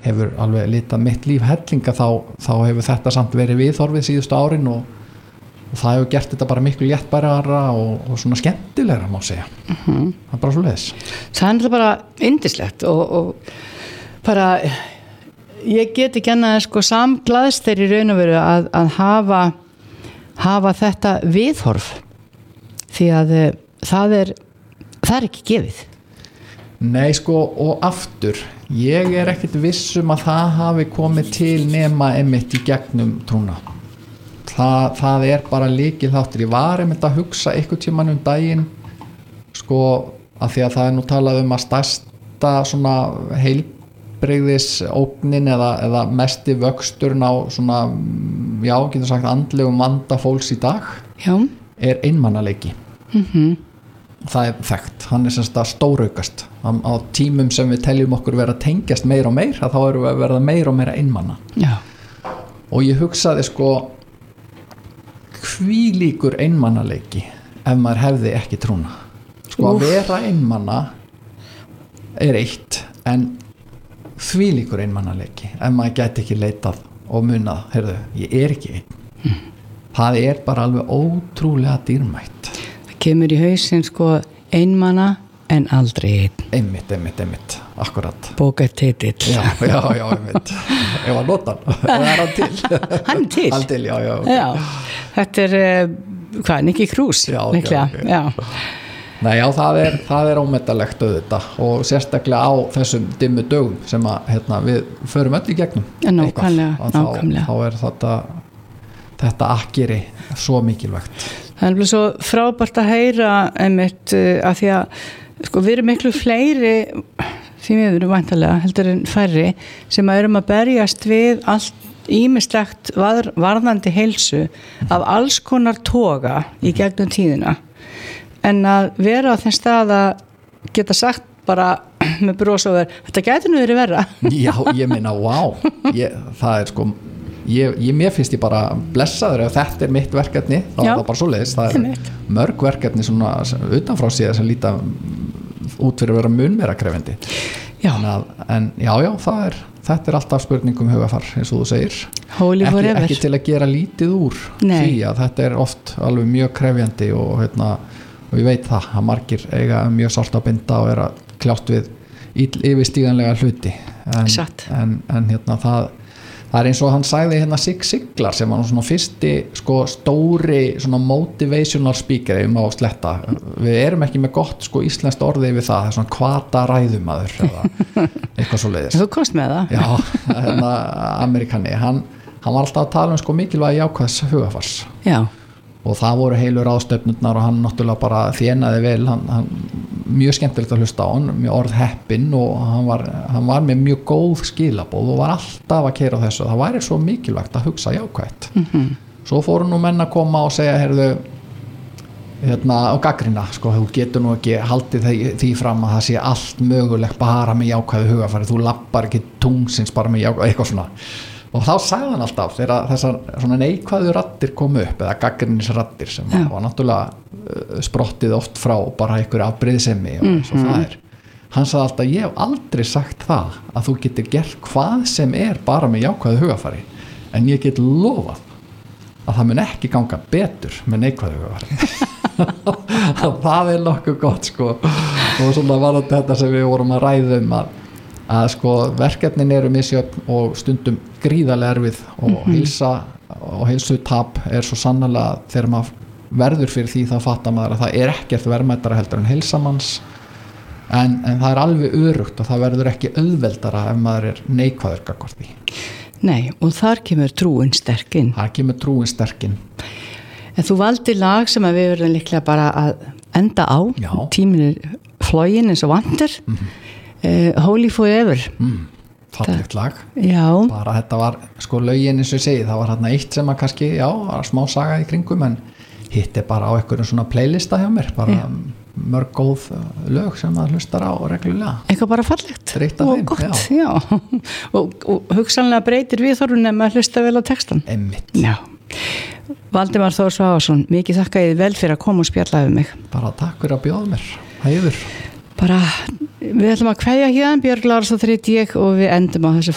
hefur alveg litað mitt líf hellinga þá hefur þetta samt verið viðhorfið síðustu árin og það hefur gert þetta bara miklu léttbærara og svona skemmtilegra má segja. Það er bara svoleiðis. Það er bara yndislegt og bara ég get ekki annað sko samglaðst þeir í raun og veru að hafa þetta viðhorf því að það er ekki gefið. Nei sko og aftur ég er ekkert viss að það hafi komið til nema einmitt í gegnum trúna. Það er bara lykilþáttur. Ég var einmitt að hugsa einhvern tímann daginn sko að því að það er nú talað að stærsta svona heilbrigðisógnin eða mesti vöxturinn á svona, já, getur sagt andlegum vanda fólks í dag er einmannaleiki. Það er þekkt, hann er semst að stóraukast á tímum sem við teljum okkur vera að tengjast meira og meira, þá erum við að verða meira og meira einmanna. Og ég hugsaði sko hvílíkur einmannaleiki ef maður hefði ekki trúna. Sko að vera einmanna er eitt en hvílíkur einmannaleiki ef maður gæti ekki leitað og munað, heyrðu, ég er ekki einn. Það er bara alveg ótrúlega dýrmætt. Það kemur í hausinn sko einmanna en aldrei einn. Einmitt, akkurat. Bókartitill. Já, einmitt. Ég var notan, er hann til? Hann er til? Hann til, já. Þetta er, Nicky Cruz? Já. Nei, já, það er ómetanlegt auðvitað og sérstaklega á þessum dimmu dögum sem að við förum öll í gegnum. Nákvæmlega. Þá er þetta akkeri svo mikilvægt. Það er svo frábært að heyra einmitt að því að sko við erum miklu fleiri því við erum væntanlega heldur en færri sem að erum að berjast við allt ýmislegt varðandi heilsu af alls konar toga í gegnum tíðina en að vera á þeim stað að geta sagt bara með bros og þetta gæti nú verið verra. Já, ég meina, það er sko mér finnst ég bara blessaður ef þetta er mitt verkefni, þá er það bara svoleiðis. Það er mörg verkefni svona utanfrá síðan sem líta út fyrir að vera mun meira krefendi. En þetta er alltaf spurningum hugafar eins og þú segir. Ekki til að gera lítið úr því að þetta er oft alveg mjög krefjandi og ég veit það að margir eiga mjög sárt að binda og að kljást við yfirstíganlega hluti en það er eins og hann sagði Sig Ziglar sem var svona fyrsti sko stóri svona motivational speaker ef maður á sletta. Við erum ekki með gott sko íslenskt orði yfir það er svona hvata ræðumaður eða eitthvað svoleiðis. Þú komst með það? Já, Amerikani. Hann var alltaf að tala sko mikilvægi jákvæðs hugafars. Já. Og það voru heilu ráðstöfnurnar og hann náttúrulega bara þénaði vel, hann mjög skemmtilegt að hlusta á hann, mjög orðheppinn og hann var með mjög góð skilaboð og var alltaf að keyra á þessu. Það væri svo mikilvægt að hugsa jákvætt. Svo fóru nú menn að koma og segja, heyrðu, og gagnrýna, sko, þú getur nú ekki haldið því fram að það sé allt mögulegt bara með jákvæðu hugafari, þú lappar ekki tungsins bara með jákvæðu, eitthvað svona. Og þá sagði hann alltaf þegar þessar svona neikvæðu raddir komu upp eða gagnrýnisraddir sem var náttúrulega sprottið oft frá bara einhverju afbrýðisemi og eins og það er. Hann sagði alltaf, ég hef aldrei sagt það að þú getur gert hvað sem er bara með jákvæðu hugafari en ég get lofað að það mun ekki ganga betur með neikvæðu hugafari. Það er nokkuð gott sko og svona var þetta sem við vorum að ræða að sko verkefnin eru misjöfn og stundum gríðarlega erfið og heilsa og heilsutap er svo sannarlega þegar maður verður fyrir því þá fattar maður að það er ekkert verðmætara heldur en heilsamanns en það er alveg örugt og það verður ekki auðveldara ef maður er neikvæður gagnvart því. Nei, og þar kemur trúin sterkinn. En þú valdir lag sem að við verðum líklega bara að enda á. Tíminn er flogin eins og vantur. Holy Forever fallegt lag. Bara þetta var sko lögin eins og ég segi, það var hérna eitt sem að kannski var smá saga í kringum en hitt er bara á einhverjum svona playlista hjá mér bara mörg góð lög sem það hlustar á reglulega. Eitthvað bara fallegt og gott og hugsanlega breytir viðhorfum nema að hlusta vel á textan. Einmitt. Valdimar Þór Svavarsson, mikið þakka ég vel fyrir að koma og spjalla við mig. Bara takk fyrir að bjóða mér. Hæður. Bara, við ætlum að kveðja hérna, Björg Lárasdóttir heiti ég og við endum á þessu